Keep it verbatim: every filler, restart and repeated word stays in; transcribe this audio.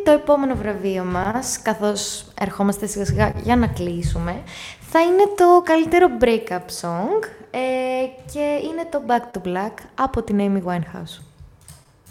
το επόμενο βραβείο μας, καθώς ερχόμαστε σιγά σιγά για να κλείσουμε, θα είναι το καλύτερο break-up song ε, και είναι το Back to Black από την Amy Winehouse.